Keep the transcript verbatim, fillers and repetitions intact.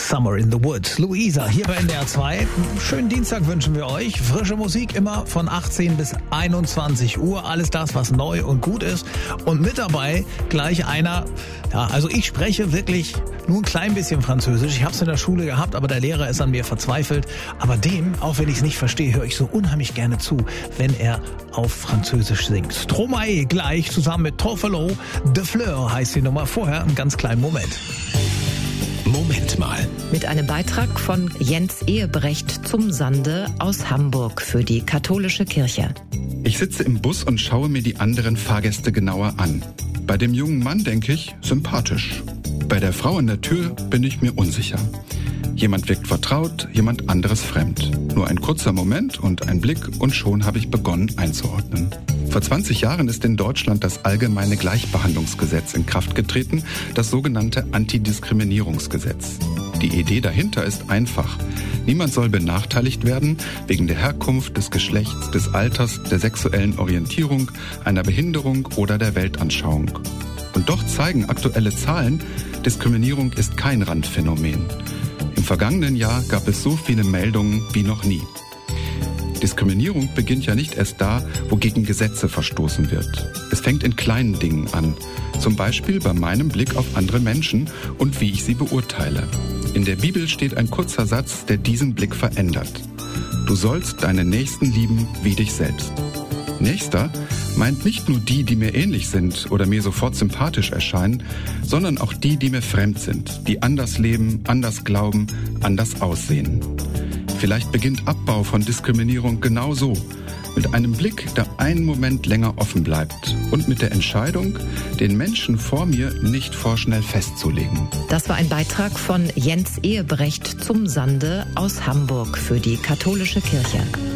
Summer in the Woods. Luisa, hier bei N D R zwei. Schönen Dienstag wünschen wir euch. Frische Musik immer von achtzehn bis einundzwanzig Uhr. Alles das, was neu und gut ist. Und mit dabei gleich einer, ja, also ich spreche wirklich nur ein klein bisschen Französisch. Ich habe es in der Schule gehabt, aber der Lehrer ist an mir verzweifelt. Aber dem, auch wenn ich es nicht verstehe, höre ich so unheimlich gerne zu, wenn er auf Französisch singt. Stromae gleich zusammen mit Toffelo. De Fleur heißt die Nummer. Vorher einen ganz kleinen Moment. Moment mal. Mit einem Beitrag von Jens Ehebrecht zum Sande aus Hamburg für die katholische Kirche. Ich sitze im Bus und schaue mir die anderen Fahrgäste genauer an. Bei dem jungen Mann denke ich, sympathisch. Bei der Frau an der Tür bin ich mir unsicher. Jemand wirkt vertraut, jemand anderes fremd. Nur ein kurzer Moment und ein Blick und schon habe ich begonnen einzuordnen. Vor zwanzig Jahren ist in Deutschland das allgemeine Gleichbehandlungsgesetz in Kraft getreten, das sogenannte Antidiskriminierungsgesetz. Die Idee dahinter ist einfach. Niemand soll benachteiligt werden wegen der Herkunft, des Geschlechts, des Alters, der sexuellen Orientierung, einer Behinderung oder der Weltanschauung. Und doch zeigen aktuelle Zahlen, Diskriminierung ist kein Randphänomen. Im vergangenen Jahr gab es so viele Meldungen wie noch nie. Diskriminierung beginnt ja nicht erst da, wo gegen Gesetze verstoßen wird. Es fängt in kleinen Dingen an. Zum Beispiel bei meinem Blick auf andere Menschen und wie ich sie beurteile. In der Bibel steht ein kurzer Satz, der diesen Blick verändert. Du sollst deinen Nächsten lieben wie dich selbst. Nächster meint nicht nur die, die mir ähnlich sind oder mir sofort sympathisch erscheinen, sondern auch die, die mir fremd sind, die anders leben, anders glauben, anders aussehen. Vielleicht beginnt Abbau von Diskriminierung genau so, mit einem Blick, der einen Moment länger offen bleibt und mit der Entscheidung, den Menschen vor mir nicht vorschnell festzulegen. Das war ein Beitrag von Jens Ehebrecht zum Sande aus Hamburg für die katholische Kirche.